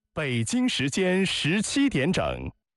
北京时间17点整。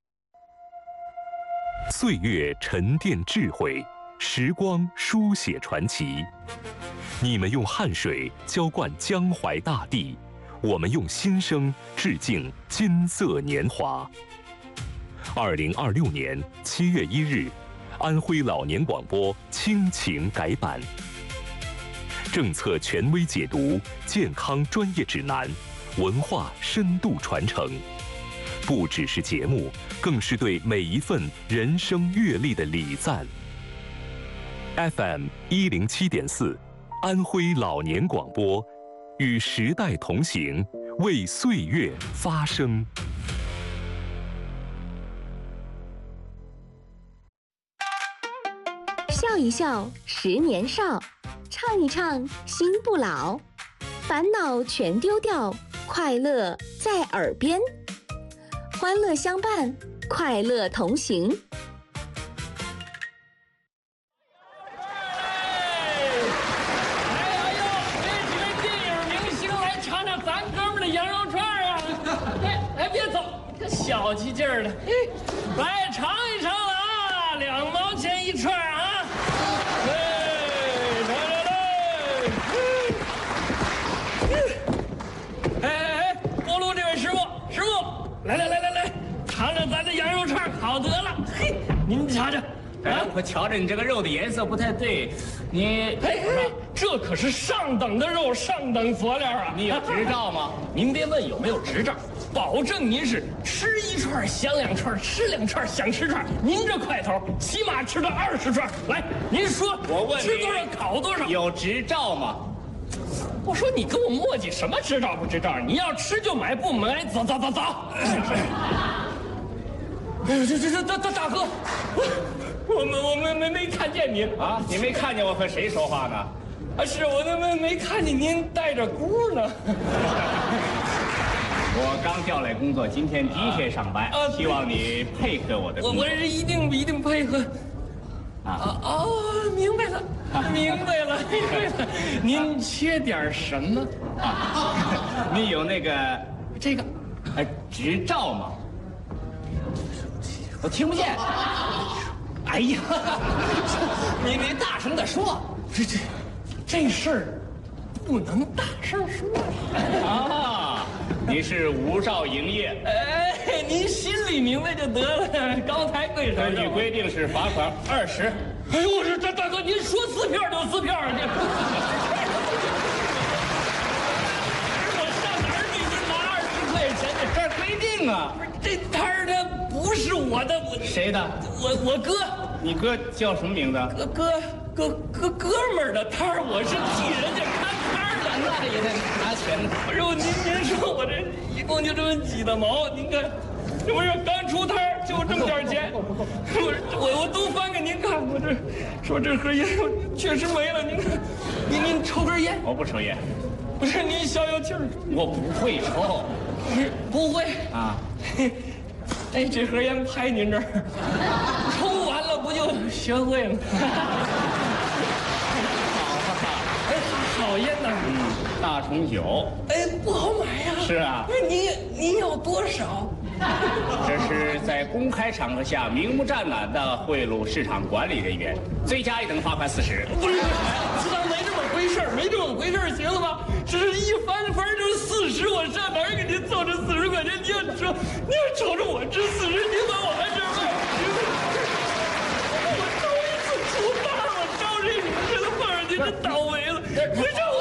岁月沉淀智慧，时光书写传奇。你们用汗水浇灌江淮大地，我们用心声致敬金色年华。2026年7月1日，安徽老年广播亲情改版，政策权威解读，健康专业指南，文化深度传承，不只是节目，更是对每一份人生阅历的礼赞。FM 107.4，安徽老年广播，与时代同行，为岁月发声。 笑一笑，10年少；唱一唱，心不老。烦恼全丢掉，快乐在耳边。欢乐相伴，快乐同行。 别走，小气劲儿的，来尝一尝了啊，2毛钱一串啊！哎，过路这位师傅，来，尝尝咱的羊肉串，好得了。嘿，您瞧瞧。 我瞧着你这个肉的颜色不太对，你这可是上等的肉，上等佐料啊！ 你有执照吗？ 您别问有没有执照，保证您是吃1串想2串，吃2串想吃串。您这块头起码吃到20串。来，您说， 我问你吃多少烤多少？ 有执照吗？ 我说你跟我磨叽什么执照不执照？你要吃就买，不买走。这大哥，我没看见您啊！你没看见我和谁说话呢？ 啊，是我没看见您带着箍呢。 我刚调来工作，今天第1天上班，希望你配合我的工作。 我是一定配合。明白了。您缺点什么？ 你有那个这个执照吗？我听不见。哎呀，你大声地说。 这事儿不能大声说啊！你是无照营业。 哎，您心里明白就得了。高抬贵手。 根据规定是罚款20。 哎呦，我说这大哥，您说撕票就撕票啊！我上哪儿给您拿20块钱去？ 这儿规定啊。 这摊儿它不是我的， 谁的？ 我哥。 你哥叫什么名字？ 哥们儿的摊儿，我是替人家看摊儿的， 那也得拿钱呢。 不是您说我这一共就这么几的毛，您看，这不是刚出摊儿就这么点钱，我都翻给您看，我这说这盒烟确实没了，您看，您抽根烟？ 我不抽烟。 不是您消消气儿？ 我不会抽。 不会啊？ 哎，这盒烟拍您这儿，抽完了不就学会了？哎，好烟呐！ 大重酒。 哎，不好买呀。 是啊。 您要多少？ 这是在公开场合下明目张胆的贿赂市场管理人员，罪加1等，罚款40。 不是，知道没这么回事儿，没这么回事儿，行了吧？这是一翻就是40，我上哪儿给您凑这40块钱？你要瞅着我值40，您把我还这卖？我头一次出摊，我招谁你们这都碰上您这倒霉了，回头。